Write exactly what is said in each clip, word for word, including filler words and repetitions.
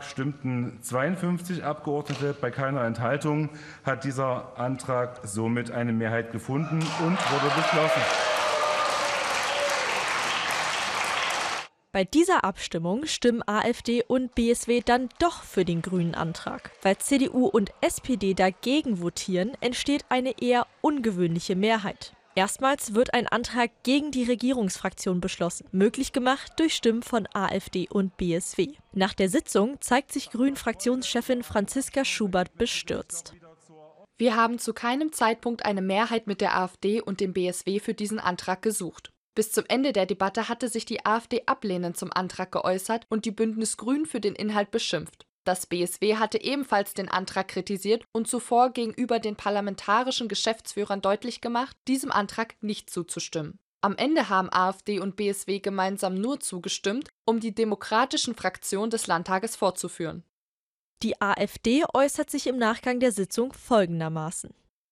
Antrag stimmten zweiundfünfzig Abgeordnete. Bei keiner Enthaltung hat dieser Antrag somit eine Mehrheit gefunden und wurde beschlossen. Bei dieser Abstimmung stimmen AfD und B S W dann doch für den grünen Antrag. Weil C D U und S P D dagegen votieren, entsteht eine eher ungewöhnliche Mehrheit. Erstmals wird ein Antrag gegen die Regierungsfraktion beschlossen, möglich gemacht durch Stimmen von AfD und B S W. Nach der Sitzung zeigt sich Grünen-Fraktionschefin Franziska Schubert bestürzt. Wir haben zu keinem Zeitpunkt eine Mehrheit mit der AfD und dem B S W für diesen Antrag gesucht. Bis zum Ende der Debatte hatte sich die AfD ablehnend zum Antrag geäußert und die Bündnis Grün für den Inhalt beschimpft. Das B S W hatte ebenfalls den Antrag kritisiert und zuvor gegenüber den parlamentarischen Geschäftsführern deutlich gemacht, diesem Antrag nicht zuzustimmen. Am Ende haben AfD und B S W gemeinsam nur zugestimmt, um die demokratischen Fraktionen des Landtages fortzuführen. Die AfD äußert sich im Nachgang der Sitzung folgendermaßen: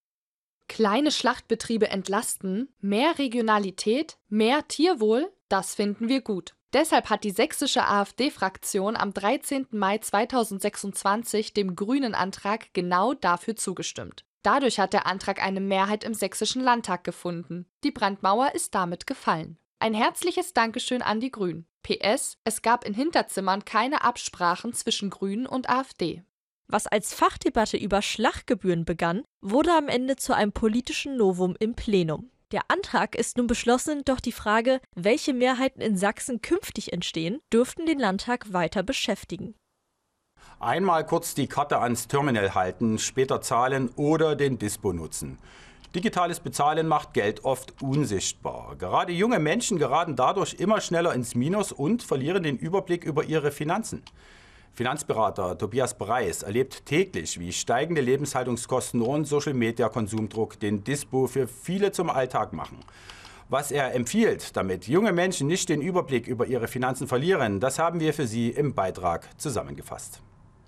Kleine Schlachtbetriebe entlasten, mehr Regionalität, mehr Tierwohl, das finden wir gut. Deshalb hat die sächsische AfD-Fraktion am dreizehnten Mai zweitausendsechsundzwanzig dem grünen Antrag genau dafür zugestimmt. Dadurch hat der Antrag eine Mehrheit im sächsischen Landtag gefunden. Die Brandmauer ist damit gefallen. Ein herzliches Dankeschön an die Grünen. P S: Es gab in Hinterzimmern keine Absprachen zwischen Grünen und AfD. Was als Fachdebatte über Schlachtgebühren begann, wurde am Ende zu einem politischen Novum im Plenum. Der Antrag ist nun beschlossen, doch die Frage, welche Mehrheiten in Sachsen künftig entstehen, dürften den Landtag weiter beschäftigen. Einmal kurz die Karte ans Terminal halten, später zahlen oder den Dispo nutzen. Digitales Bezahlen macht Geld oft unsichtbar. Gerade junge Menschen geraten dadurch immer schneller ins Minus und verlieren den Überblick über ihre Finanzen. Finanzberater Tobias Preis erlebt täglich, wie steigende Lebenshaltungskosten und Social-Media-Konsumdruck den Dispo für viele zum Alltag machen. Was er empfiehlt, damit junge Menschen nicht den Überblick über ihre Finanzen verlieren, das haben wir für Sie im Beitrag zusammengefasst.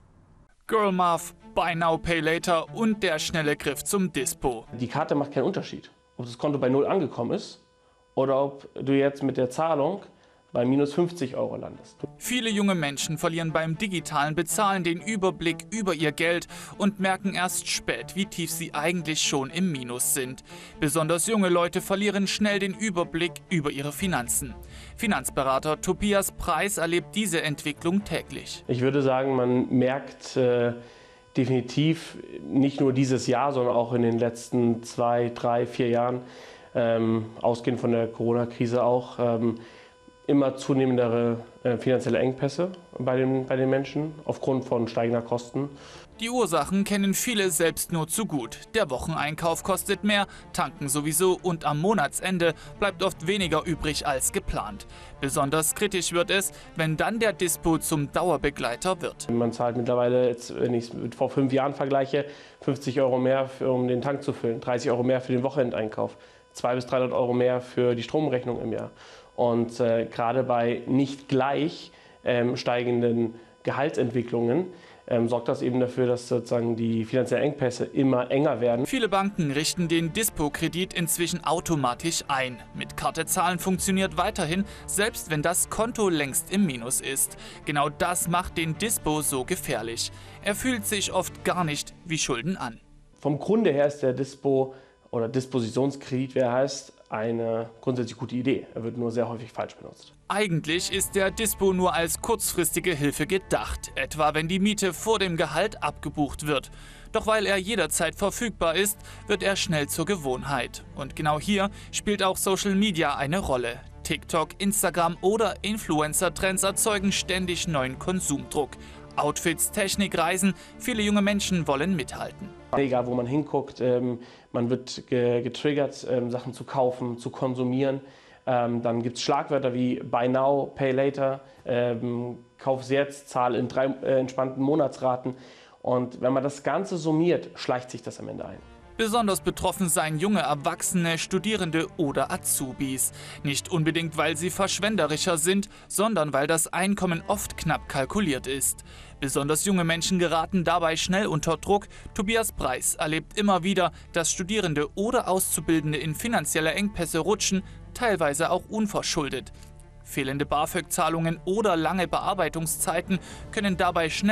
Girlmath, Buy Now, Pay Later und der schnelle Griff zum Dispo. Die Karte macht keinen Unterschied, ob das Konto bei null angekommen ist oder ob du jetzt mit der Zahlung bei minus fünfzig Euro landest. Viele junge Menschen verlieren beim digitalen Bezahlen den Überblick über ihr Geld und merken erst spät, wie tief sie eigentlich schon im Minus sind. Besonders junge Leute verlieren schnell den Überblick über ihre Finanzen. Finanzberater Tobias Preis erlebt diese Entwicklung täglich. Ich würde sagen, man merkt äh, definitiv nicht nur dieses Jahr, sondern auch in den letzten zwei, drei, vier Jahren, ähm, ausgehend von der Corona-Krise auch, ähm, immer zunehmendere äh, finanzielle Engpässe bei den, bei den Menschen aufgrund von steigender Kosten. Die Ursachen kennen viele selbst nur zu gut. Der Wocheneinkauf kostet mehr, tanken sowieso und am Monatsende bleibt oft weniger übrig als geplant. Besonders kritisch wird es, wenn dann der Dispo zum Dauerbegleiter wird. Man zahlt mittlerweile, jetzt, wenn ich es mit vor fünf Jahren vergleiche, fünfzig Euro mehr, für, um den Tank zu füllen, dreißig Euro mehr für den Wochenendeinkauf, zweihundert bis dreihundert Euro mehr für die Stromrechnung im Jahr. Und äh, gerade bei nicht gleich ähm, steigenden Gehaltsentwicklungen ähm, sorgt das eben dafür, dass sozusagen die finanziellen Engpässe immer enger werden. Viele Banken richten den Dispo-Kredit inzwischen automatisch ein. Mit Karte zahlen funktioniert weiterhin, selbst wenn das Konto längst im Minus ist. Genau das macht den Dispo so gefährlich. Er fühlt sich oft gar nicht wie Schulden an. Vom Grunde her ist der Dispo oder Dispositionskredit, wie er heißt, eine grundsätzlich gute Idee. Er wird nur sehr häufig falsch benutzt. Eigentlich ist der Dispo nur als kurzfristige Hilfe gedacht, etwa wenn die Miete vor dem Gehalt abgebucht wird. Doch weil er jederzeit verfügbar ist, wird er schnell zur Gewohnheit. Und genau hier spielt auch Social Media eine Rolle. TikTok, Instagram oder Influencer-Trends erzeugen ständig neuen Konsumdruck. Outfits, Technik, Reisen, viele junge Menschen wollen mithalten. Egal, wo man hinguckt, ähm, man wird ge getriggert, ähm, Sachen zu kaufen, zu konsumieren. Ähm, dann gibt es Schlagwörter wie Buy Now, Pay Later, ähm, Kauf's jetzt, zahl in drei äh, entspannten Monatsraten. Und wenn man das Ganze summiert, schleicht sich das am Ende ein. Besonders betroffen seien junge Erwachsene, Studierende oder Azubis. Nicht unbedingt, weil sie verschwenderischer sind, sondern weil das Einkommen oft knapp kalkuliert ist. Besonders junge Menschen geraten dabei schnell unter Druck. Tobias Preis erlebt immer wieder, dass Studierende oder Auszubildende in finanzielle Engpässe rutschen, teilweise auch unverschuldet. Fehlende BAföG-Zahlungen oder lange Bearbeitungszeiten können dabei schnell